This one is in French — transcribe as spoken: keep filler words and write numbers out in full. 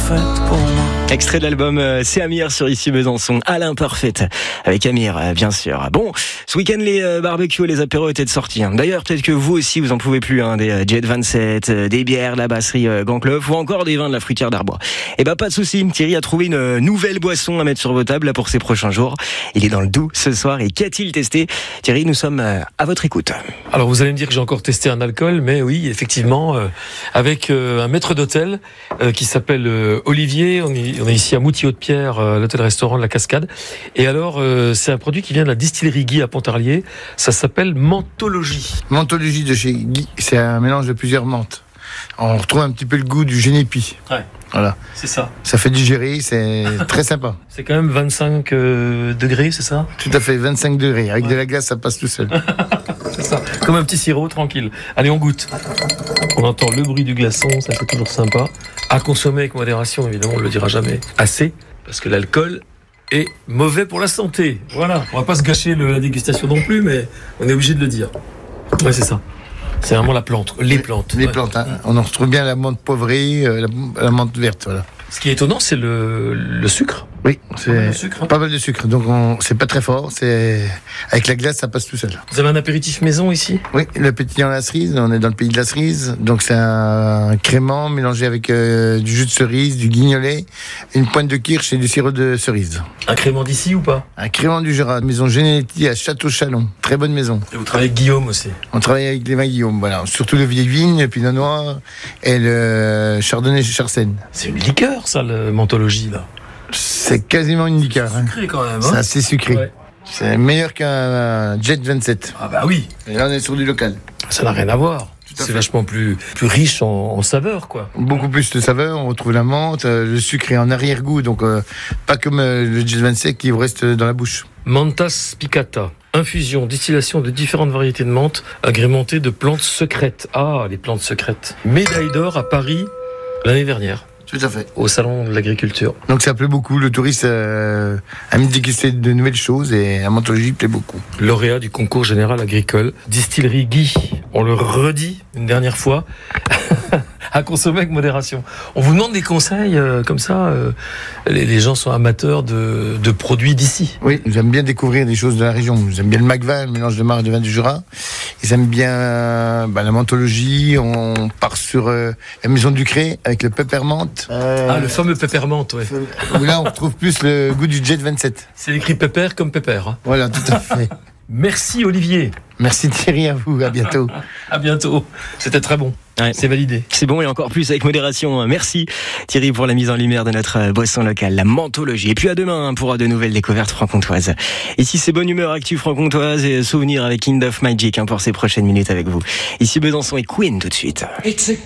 parfaite pour moi. Extrait de l'album euh, C'est Amir sur Ici Besançon, à l'imparfaite, avec Amir, euh, bien sûr. Bon, ce week-end, les euh, barbecues et les apéros étaient de sortie. Hein. D'ailleurs, peut-être que vous aussi, vous en pouvez plus, hein, des euh, Jet vingt-sept, euh, des bières, la brasserie euh, Gancleuf, ou encore des vins de la fruitière d'Arbois. Eh ben, pas de souci, Thierry a trouvé une euh, nouvelle boisson à mettre sur vos tables là, pour ces prochains jours. Il est dans le Doubs ce soir, et qu'a-t-il testé? Thierry, nous sommes euh, à votre écoute. Alors, vous allez me dire que j'ai encore testé un alcool, mais oui, effectivement, euh, avec euh, un maître d'hôtel euh, qui s'appelle euh, Olivier. On est, on est ici à Moutillot-de-Pierre, euh, l'hôtel-restaurant de la Cascade. Et alors, euh, c'est un produit qui vient de la distillerie Guy à Pontarlier. Ça s'appelle Mentologie. Mentologie de chez Guy, c'est un mélange de plusieurs menthes. On retrouve un petit peu le goût du génépi. Ouais. Voilà. C'est ça. Ça fait digérer, c'est très sympa. C'est quand même vingt-cinq euh, degrés, c'est ça? Tout à fait, vingt-cinq degrés. Avec ouais. de la glace, ça passe tout seul. C'est ça. Comme un petit sirop, tranquille. Allez, on goûte. On entend le bruit du glaçon, ça c'est toujours sympa. À consommer avec modération, évidemment, on ne le dira jamais assez, parce que l'alcool est mauvais pour la santé. Voilà. On va pas se gâcher le, la dégustation non plus, mais on est obligé de le dire. Ouais, c'est ça. C'est vraiment la plante, les plantes. Les ouais. plantes, hein. On en retrouve bien la menthe poivrée, euh, la, la menthe verte, voilà. Ce qui est étonnant, c'est le, le sucre. Oui, c'est pas mal de sucre. Hein. Pas mal de sucre. Donc on, c'est pas très fort. C'est avec la glace, ça passe tout seul. Vous avez un apéritif maison ici? Oui, le pétillant à la cerise. On est dans le pays de la cerise, donc c'est un crément mélangé avec euh, du jus de cerise, du guignolet, une pointe de kirsch et du sirop de cerise. Un crément d'ici ou pas? Un crément du Jura, maison Genetti à Château-Chalon. Très bonne maison. Et vous travaillez avec Guillaume aussi? On travaille avec les vins Guillaume, voilà. Surtout le vieille vigne, le pinot noir et le chardonnay Charsen. C'est une liqueur, ça, le Mentologie, là. C'est quasiment une liqueur. C'est sucré quand même. Hein, c'est assez sucré. Ouais. C'est meilleur qu'un Jet vingt-sept. Ah bah oui. Et là, on est sur du local. Ça n'a rien à voir. C'est vachement plus, plus riche en, en saveurs, quoi. Beaucoup plus de saveurs. On retrouve la menthe, le sucre est en arrière-goût. Donc, euh, pas comme euh, le Jet vingt-sept qui vous reste dans la bouche. Mentha spicata. Infusion, distillation de différentes variétés de menthe, agrémentée de plantes secrètes. Ah, les plantes secrètes. Médaille d'or à Paris l'année dernière. Tout à fait. Au salon de l'agriculture. Donc ça plaît beaucoup. Le touriste euh, aime déguster de nouvelles choses et la mentologie plaît beaucoup. Lauréat du concours général agricole, distillerie Guy. On le redit une dernière fois. À consommer avec modération. On vous demande des conseils euh, comme ça. Euh, les, les gens sont amateurs de, de produits d'ici. Oui, j'aime bien découvrir des choses de la région. J'aime bien le Macvin, le mélange de marc et de vin du Jura. Ils aiment bien euh, bah, la mentologie. On part sur euh, la maison du Cré avec le peppermint. Euh, ah, le fameux peppermint, ouais. Où là, on retrouve plus le goût du Jet vingt-sept. C'est écrit pépère comme pépère. Hein. Voilà, tout à fait. Merci Olivier. Merci Thierry, à vous, à bientôt. À bientôt. C'était très bon. Ouais. C'est validé. C'est bon et encore plus avec modération. Merci Thierry pour la mise en lumière de notre boisson locale, la Mentologie. Et puis à demain pour de nouvelles découvertes franc-comtoises. Ici c'est bonne humeur, actu franc-comtoise et souvenirs avec Kind of Magic hein, pour ces prochaines minutes avec vous. Ici Besançon et Queen tout de suite. It's a